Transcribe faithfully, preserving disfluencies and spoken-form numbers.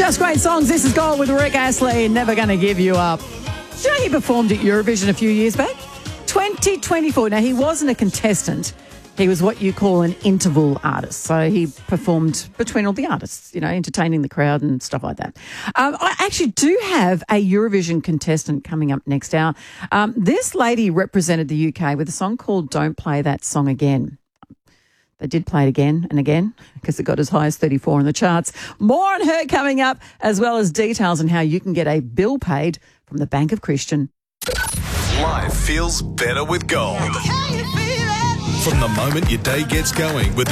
Just great songs. This is Gold with Rick Astley. Never Gonna Give You Up. Do you know he performed at Eurovision a few years back? twenty twenty-four. Now, he wasn't a contestant. He was what you call an interval artist. So he performed between all the artists, you know, entertaining the crowd and stuff like that. Um, I actually do have a Eurovision contestant coming up next hour. Um, this lady represented the U K with a song called Don't Play That Song Again. They did play it again and again because it got as high as thirty-four in the charts. More on her coming up, as well as details on how you can get a bill paid from the Bank of Christian. Life feels better with gold. From the moment your day gets going with the